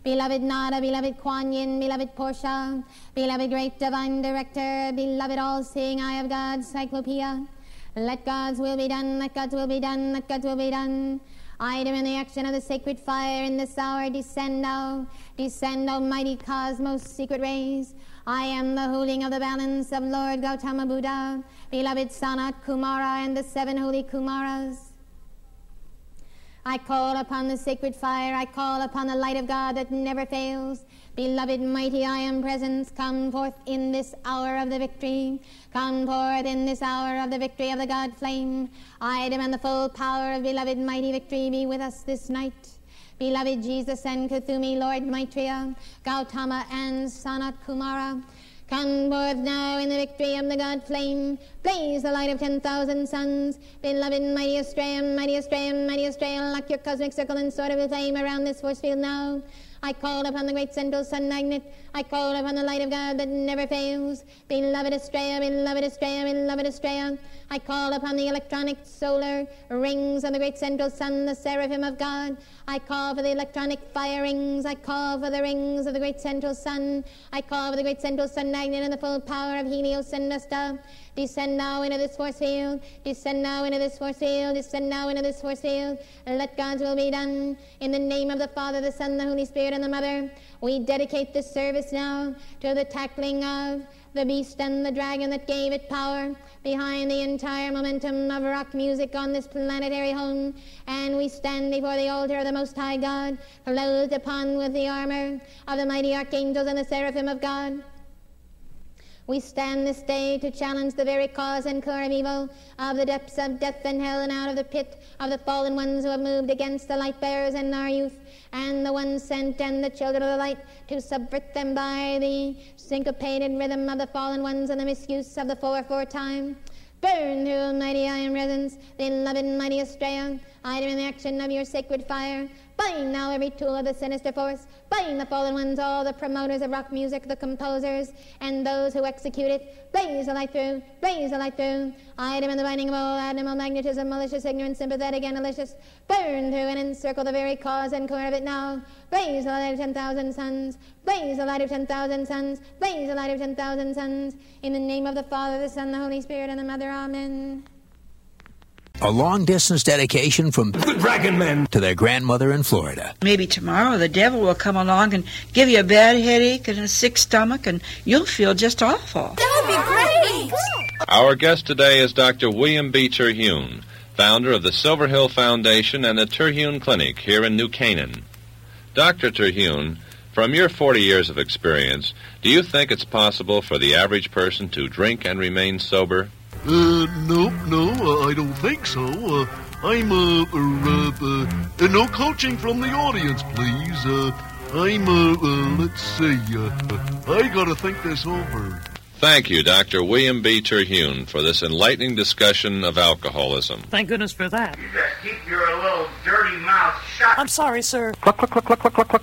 Beloved Nada, beloved Kuan Yin, beloved Portia, beloved great divine director, beloved all-seeing eye of God, Cyclopeia. Let God's will be done, let God's will be done, let God's will be done. I am in the action of the sacred fire in this hour. Descend, mighty cosmos, secret rays. I am the holding of the balance of Lord Gautama Buddha, beloved Sanat Kumara and the 7 holy Kumaras. I call upon the sacred fire, I call upon the light of God that never fails. Beloved mighty I am presence, come forth in this hour of the victory. Come forth in this hour of the victory of the God flame. I demand the full power of beloved mighty victory be with us this night. Beloved Jesus and Kuthumi, Lord Maitreya, Gautama and Sanat Kumara. Come forth now in the victory of the God flame. Blaze the light of 10,000 suns. Beloved mighty Astrea, mighty Astrea, mighty Astrea, lock your cosmic circle and sword of the flame around this force field now. I call upon the great central sun magnet. I call upon the light of God that never fails. Beloved Astrea, beloved Astrea, beloved Astrea. I call upon the electronic solar rings of the great central sun, the seraphim of God. I call for the electronic fire rings. I call for the rings of the great central sun. I call for the great central sun magnet and the full power of Helios and Vesta. Descend now into this force field. Descend now into this force field. Descend now into this force field. Let God's will be done. In the name of the Father, the Son, the Holy Spirit, and the Mother, we dedicate this service now to the tackling of the beast and the dragon that gave it power behind the entire momentum of rock music on this planetary home. And we stand before the altar of the Most High God, clothed upon with the armor of the mighty archangels and the seraphim of God. We stand this day to challenge the very cause and core of evil, of the depths of death and hell, and out of the pit of the fallen ones who have moved against the light bearers and our youth, and the ones sent and the children of the light to subvert them by the syncopated rhythm of the fallen ones and the misuse of the 4/4 time. Burn through mighty iron resonance, beloved mighty Astrea. I am in the action of your sacred fire. Bind now every tool of the sinister force. Bind the fallen ones, all the promoters of rock music, the composers, and those who execute it. Blaze the light through, blaze the light through. I demand the binding of all animal magnetism, malicious, ignorant, sympathetic, and malicious. Burn through and encircle the very cause and core of it now. Blaze the light of 10,000 suns. Blaze the light of 10,000 suns. Blaze the light of 10,000 suns. In the name of the Father, the Son, the Holy Spirit, and the Mother. Amen. A long-distance dedication from the Dragon Men to their grandmother in Florida. Maybe tomorrow the devil will come along and give you a bad headache and a sick stomach, and you'll feel just awful. That would be great! Our guest today is Dr. William B. Terhune, founder of the Silver Hill Foundation and the Terhune Clinic here in New Canaan. Dr. Terhune, from your 40 years of experience, do you think it's possible for the average person to drink and remain sober? No, I don't think so. No coaching from the audience, please. Let's see, I gotta think this over. Thank you, Dr. William B. Terhune, for this enlightening discussion of alcoholism. Thank goodness for that. You just keep your little dirty mouth shut. I'm sorry, sir.